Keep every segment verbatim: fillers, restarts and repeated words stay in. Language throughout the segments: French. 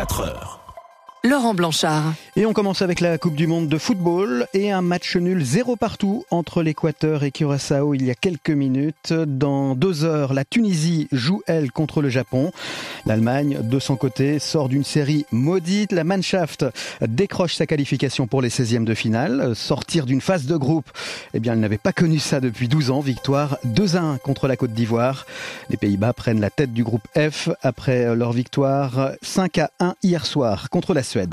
vingt-quatre heures. Laurent Blanchard. Et on commence avec la Coupe du Monde de football et un match nul zéro partout entre l'Équateur et Curaçao il y a quelques minutes. Dans deux heures, la Tunisie joue, elle, contre le Japon. L'Allemagne, de son côté, sort d'une série maudite. La Mannschaft décroche sa qualification pour les seizièmes de finale. Sortir d'une phase de groupe, eh bien, elle n'avait pas connu ça depuis douze ans. Victoire deux à un contre la Côte d'Ivoire. Les Pays-Bas prennent la tête du groupe F après leur victoire cinq à un hier soir contre la Suède.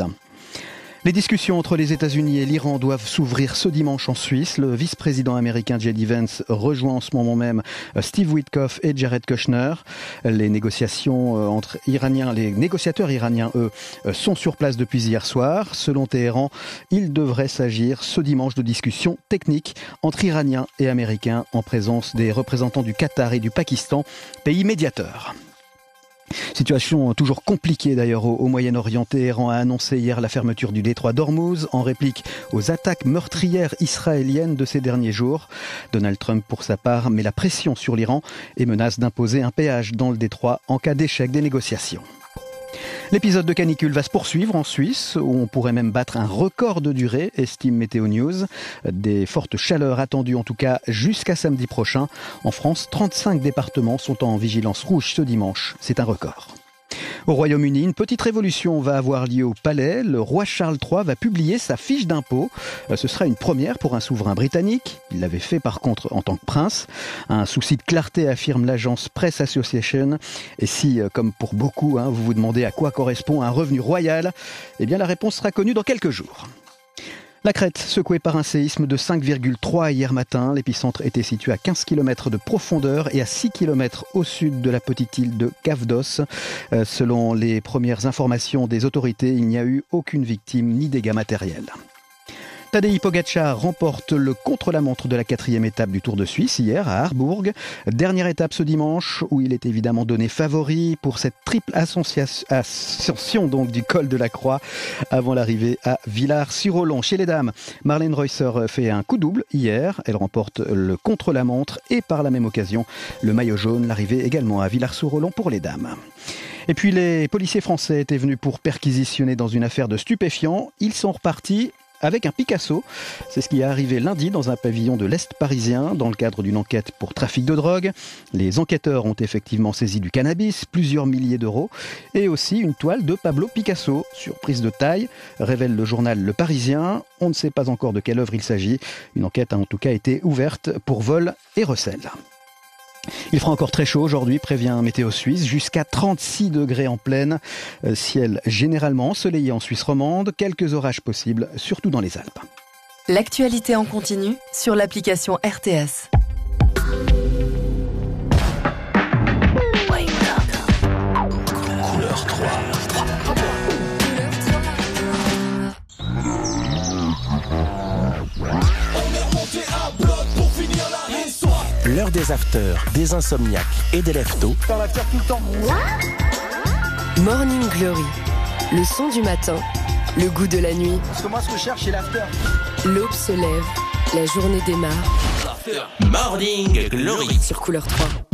Les discussions entre les États-Unis et l'Iran doivent s'ouvrir ce dimanche en Suisse. Le vice-président américain J D Vance rejoint en ce moment même Steve Witkoff et Jared Kushner. Les négociations entre Iraniens, les négociateurs iraniens, eux, sont sur place depuis hier soir. Selon Téhéran, il devrait s'agir ce dimanche de discussions techniques entre Iraniens et Américains en présence des représentants du Qatar et du Pakistan, pays médiateurs. Situation toujours compliquée d'ailleurs au, au Moyen-Orient. Téhéran a annoncé hier la fermeture du détroit d'Ormuz en réplique aux attaques meurtrières israéliennes de ces derniers jours. Donald Trump, pour sa part, met la pression sur l'Iran et menace d'imposer un péage dans le détroit en cas d'échec des négociations. L'épisode de canicule va se poursuivre en Suisse, où on pourrait même battre un record de durée, estime Météo News. Des fortes chaleurs attendues en tout cas jusqu'à samedi prochain. En France, trente-cinq départements sont en vigilance rouge ce dimanche. C'est un record. Au Royaume-Uni, une petite révolution va avoir lieu au Palais. Le roi Charles trois va publier sa fiche d'impôt. Ce sera une première pour un souverain britannique. Il l'avait fait par contre en tant que prince. Un souci de clarté, affirme l'agence Press Association. Et si, comme pour beaucoup, hein, vous vous demandez à quoi correspond un revenu royal, eh bien la réponse sera connue dans quelques jours. La Crète, secouée par un séisme de cinq virgule trois hier matin. L'épicentre était situé à quinze kilomètres de profondeur et à six kilomètres au sud de la petite île de Kavdos. Euh, selon les premières informations des autorités, il n'y a eu aucune victime ni dégâts matériels. Tadej Pogačar remporte le contre-la-montre de la quatrième étape du Tour de Suisse hier à Harbourg. Dernière étape ce dimanche où il est évidemment donné favori pour cette triple ascension donc du col de la Croix avant l'arrivée à Villars-sur-Olon. Chez les dames, Marlene Reusser fait un coup double hier. Elle remporte le contre-la-montre et par la même occasion le maillot jaune. L'arrivée également à Villars-sur-Olon pour les dames. Et puis les policiers français étaient venus pour perquisitionner dans une affaire de stupéfiants. Ils sont repartis avec un Picasso. C'est ce qui est arrivé lundi dans un pavillon de l'Est parisien dans le cadre d'une enquête pour trafic de drogue. Les enquêteurs ont effectivement saisi du cannabis, plusieurs milliers d'euros et aussi une toile de Pablo Picasso. Surprise de taille, révèle le journal Le Parisien. On ne sait pas encore de quelle œuvre il s'agit. Une enquête a en tout cas été ouverte pour vol et recel. Il fera encore très chaud aujourd'hui, prévient Météo Suisse, jusqu'à trente-six degrés en pleine. Ciel généralement ensoleillé en Suisse romande, quelques orages possibles, surtout dans les Alpes. L'actualité en continu sur l'application R T S. Couleur trois. L'heure des afters, des insomniaques et des leftos. Dans l'after tout le temps. Morning Glory, le son du matin, le goût de la nuit. Parce que moi, ce que je cherche, c'est l'after. L'aube se lève, la journée démarre. Morning Glory Sur Couleur trois.